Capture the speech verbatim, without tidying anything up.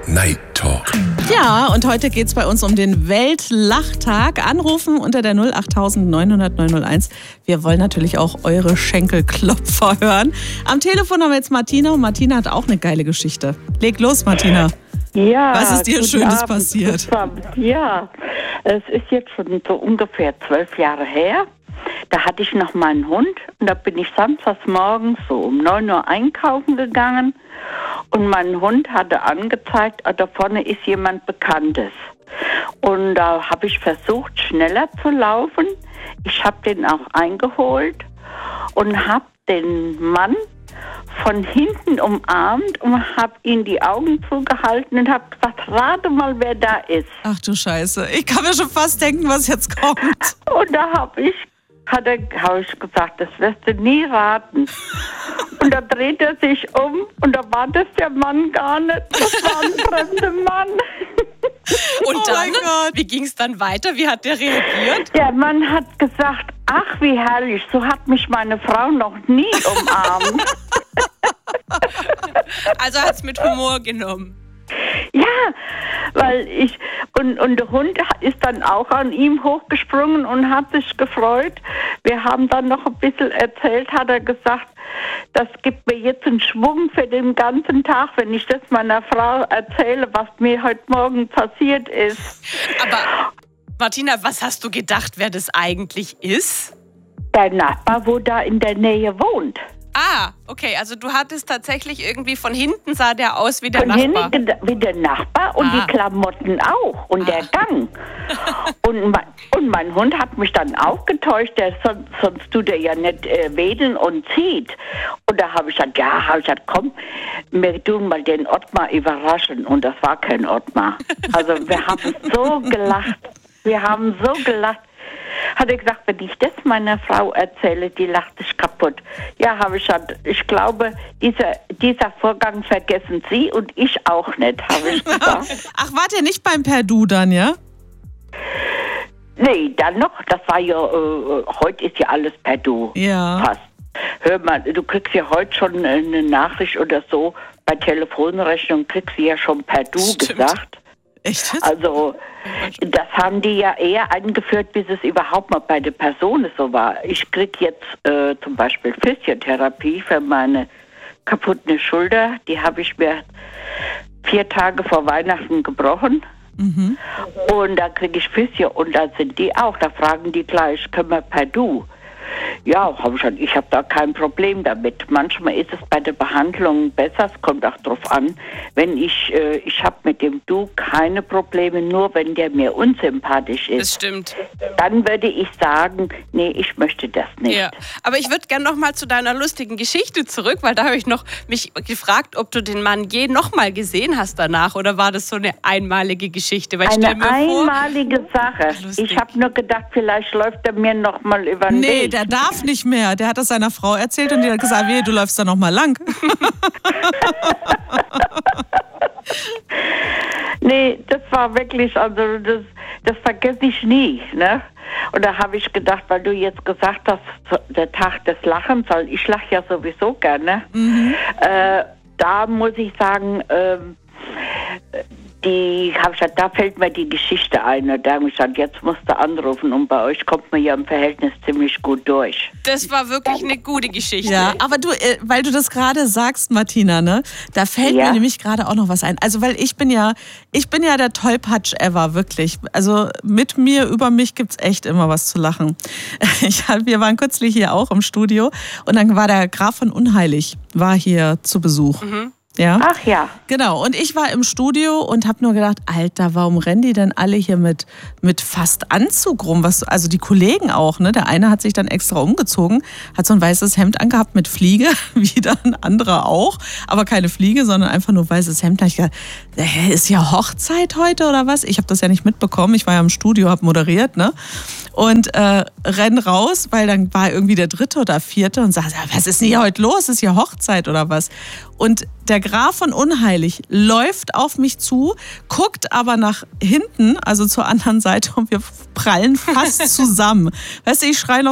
Night Talk. Ja, und heute geht es bei uns um den Weltlachtag. Anrufen unter der null acht neun null null neun null eins. Wir wollen natürlich auch eure Schenkelklopfer hören. Am Telefon haben wir jetzt Martina und Martina hat auch eine geile Geschichte. Leg los, Martina. Ja, was ist dir Schönes Abend passiert? Zusammen. Ja, es ist jetzt schon so ungefähr zwölf Jahre her. Da hatte ich noch meinen Hund und da bin ich samstags morgens so um neun Uhr einkaufen gegangen und mein Hund hatte angezeigt, da vorne ist jemand Bekanntes. Und da habe ich versucht, schneller zu laufen. Ich habe den auch eingeholt und habe den Mann von hinten umarmt und habe ihm die Augen zugehalten und habe gesagt, rate mal, wer da ist. Ach du Scheiße, ich kann mir schon fast denken, was jetzt kommt. Und da habe ich, hat er, hab ich gesagt, das wirst du nie raten. Und da dreht er sich um und da war das der Mann gar nicht, das war ein fremder Mann. Und Oh dann, mein Gott. wie ging es dann weiter? Wie hat der reagiert? Der Mann hat gesagt, ach wie herrlich, so hat mich meine Frau noch nie umarmt. Also hat es mit Humor genommen. Ja, weil ich, und, und der Hund ist dann auch an ihm hochgesprungen und hat sich gefreut. Wir haben dann noch ein bisschen erzählt, hat er gesagt, das gibt mir jetzt einen Schwung für den ganzen Tag, wenn ich das meiner Frau erzähle, was mir heute Morgen passiert ist. Aber Martina, was hast du gedacht, wer das eigentlich ist? Der Nachbar, wo da in der Nähe wohnt. Ah, okay, also du hattest tatsächlich irgendwie von hinten sah der aus wie der Von Nachbar. hinten wie der Nachbar und Ah. die Klamotten auch und Ah. der Gang. und, mein, und mein Hund hat mich dann auch getäuscht, der, sonst, sonst tut er ja nicht äh, wedeln und zieht. Und da habe ich gesagt, ja, habe ich gesagt, komm, wir tun mal den Ottmar überraschen. Und das war kein Ottmar. Also wir haben so gelacht. Wir haben so gelacht. Hat er gesagt, wenn ich das meiner Frau erzähle, die lacht sich kaputt. Ja, habe ich gesagt, ich glaube, dieser, dieser Vorgang vergessen Sie und ich auch nicht, habe ich gesagt. Ach, wart ihr nicht beim Perdu dann, ja? Nee, dann noch, das war ja, äh, heute ist ja alles per Du. Ja. Fast. Hör mal, du kriegst ja heute schon eine Nachricht oder so, bei Telefonrechnung kriegst du ja schon per Du Stimmt. gesagt. Echt jetzt? Also, das haben die ja eher eingeführt, bis es überhaupt mal bei der Person so war. Ich krieg jetzt äh, zum Beispiel Physiotherapie für meine kaputte Schulter. Die habe ich mir vier Tage vor Weihnachten gebrochen. Mhm. Und da kriege ich Physio und da sind die auch. Da fragen die gleich, können wir per Du? Ja, hab ich, ich habe da kein Problem damit. Manchmal ist es bei der Behandlung besser, es kommt auch drauf an. Wenn ich, äh, ich habe mit dem Du keine Probleme, nur wenn der mir unsympathisch Das ist. stimmt. Dann würde ich sagen, nee, ich möchte das nicht. Ja, aber ich würde gerne noch mal zu deiner lustigen Geschichte zurück, weil da habe ich noch mich gefragt, ob du den Mann je noch mal gesehen hast danach oder war das so eine einmalige Geschichte? Weil ich stell Eine mir vor, einmalige Sache. Lustig. Ich habe nur gedacht, vielleicht läuft er mir noch mal über den Nee, Weg. der darf nicht mehr. Der hat das seiner Frau erzählt und die hat gesagt, wehe, du läufst da noch mal lang. Nee, das war wirklich, also das, das vergesse ich nie, ne? Und da habe ich gedacht, weil du jetzt gesagt hast, der Tag des Lachens, weil ich lache ja sowieso gerne, Mhm. äh, da muss ich sagen, ähm, die, hab ich gesagt, da fällt mir die Geschichte ein. Und da habe ich gesagt, jetzt musst du anrufen und bei euch kommt man ja im Verhältnis ziemlich gut durch. das war wirklich eine gute Geschichte. Ja, aber du, äh, weil du das gerade sagst, Martina, ne, da fällt Ja. mir nämlich gerade auch noch was ein. Also, weil ich bin ja, ich bin ja der Tollpatsch ever, wirklich. Also mit mir, über mich gibt's echt immer was zu lachen. Ich hab, wir waren kürzlich hier auch im Studio und dann war der Graf von Unheilig, war hier zu Besuch. Mhm. Ja. Ach ja. Genau, und ich war im Studio und habe nur gedacht, Alter, warum rennen die denn alle hier mit, mit fast Anzug rum? Was, also die Kollegen auch, ne? Der eine hat sich dann extra umgezogen, hat so ein weißes Hemd angehabt mit Fliege, wie dann ein anderer auch, aber keine Fliege, sondern einfach nur weißes Hemd. Da hab ich gedacht, hä, ist ja Hochzeit heute oder was? Ich habe das ja nicht mitbekommen, ich war ja im Studio, habe moderiert, ne? Und äh, renn raus, weil dann war irgendwie der dritte oder vierte und sagt, was ist denn hier heute los? Ist hier Hochzeit oder was? Und der Graf von Unheilig läuft auf mich zu, guckt aber nach hinten, also zur anderen Seite und wir prallen fast zusammen. Weißt du, ich schreie noch